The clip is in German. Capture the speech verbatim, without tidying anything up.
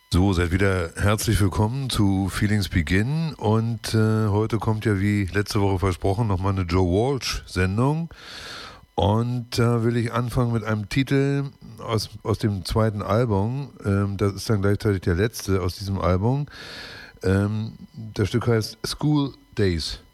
So, seid wieder herzlich willkommen zu Feelings Begin und äh, heute kommt ja wie letzte Woche versprochen nochmal eine Joe Walsh-Sendung und da äh, will ich anfangen mit einem Titel aus, aus dem zweiten Album, ähm, das ist dann gleichzeitig der letzte aus diesem Album. Ähm, das Stück heißt School Days.